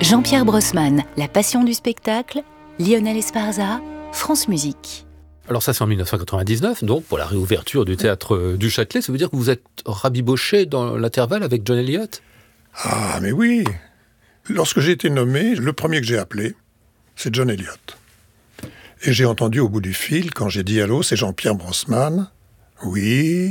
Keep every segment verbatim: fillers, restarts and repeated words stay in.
Jean-Pierre Brossman, La passion du spectacle, Lionel Esparza, France Musique. Alors ça c'est en dix-neuf cent quatre-vingt-dix-neuf, donc pour la réouverture du théâtre du Châtelet, ça veut dire que vous êtes rabiboché dans l'intervalle avec John Eliot ? Ah mais oui. Lorsque j'ai été nommé, le premier que j'ai appelé, c'est John Eliot. Et j'ai entendu au bout du fil, quand j'ai dit « Allô, c'est Jean-Pierre Brossman ?»« Oui ?»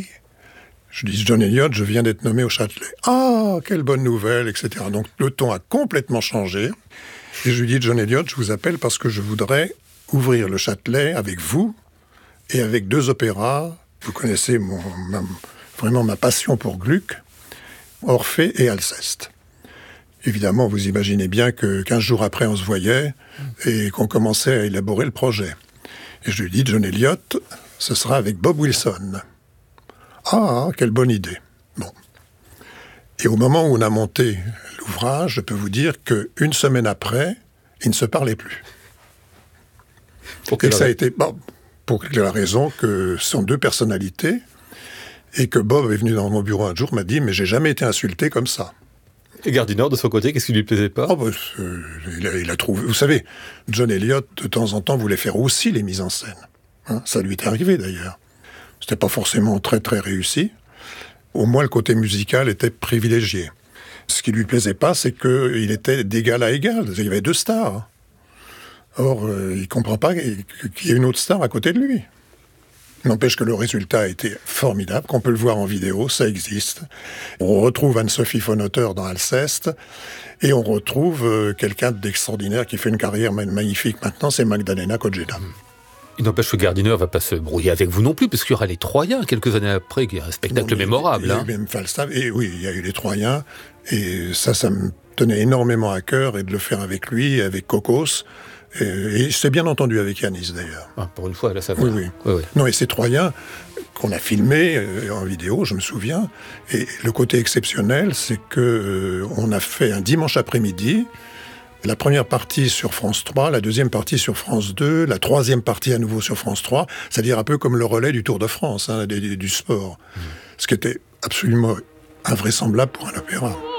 Je dis « John Eliot, je viens d'être nommé au Châtelet. »« Ah, quelle bonne nouvelle, et cetera » Donc le ton a complètement changé. Et je lui dis « John Eliot, je vous appelle parce que je voudrais ouvrir le Châtelet avec vous et avec deux opéras. Vous connaissez mon, ma, vraiment ma passion pour Gluck, Orphée et Alceste. » Évidemment, vous imaginez bien que quinze jours après, on se voyait et qu'on commençait à élaborer le projet. Et je lui dis, John Eliot, ce sera avec Bob Wilson. Ah, quelle bonne idée. Bon. Et au moment où on a monté l'ouvrage, je peux vous dire qu'une semaine après, ils ne se parlaient plus. Et ça a été, bon, pour la raison que ce sont deux personnalités et que Bob est venu dans mon bureau un jour, m'a dit, mais j'ai jamais été insulté comme ça. Et Gardiner, de son côté, qu'est-ce qui lui plaisait pas ? Oh, bah, euh, il, a, il a trouvé... Vous savez, John Eliot, de temps en temps, voulait faire aussi les mises en scène. Hein, ça lui est arrivé, d'ailleurs. C'était pas forcément très, très réussi. Au moins, le côté musical était privilégié. Ce qui lui plaisait pas, c'est qu'il était d'égal à égal. Il y avait deux stars. Or, euh, il comprend pas qu'il y ait une autre star à côté de lui. N'empêche que le résultat a été formidable, qu'on peut le voir en vidéo, ça existe. On retrouve Anne-Sophie von Otter dans Alceste, et on retrouve euh, quelqu'un d'extraordinaire qui fait une carrière magnifique maintenant, c'est Magdalena Kojeda. Il n'empêche que Gardiner ne va pas se brouiller avec vous non plus, parce qu'il y aura les Troyens quelques années après, qui est un spectacle non, mémorable. Il y a eu hein. même Falstaff, et oui, il y a eu les Troyens, et ça, ça me tenait énormément à cœur, et de le faire avec lui, avec Kokos. Et, et c'est bien entendu avec Yanis, d'ailleurs. Ah, pour une fois, là, ça va. Oui, oui. oui, oui. Non, et ces Troyens qu'on a filmés euh, en vidéo, je me souviens. Et le côté exceptionnel, c'est que euh, on a fait un dimanche après-midi, la première partie sur France trois, la deuxième partie sur France deux, la troisième partie à nouveau sur France trois, c'est-à-dire un peu comme le relais du Tour de France, hein, du, du sport. Mmh. Ce qui était absolument invraisemblable pour un opéra.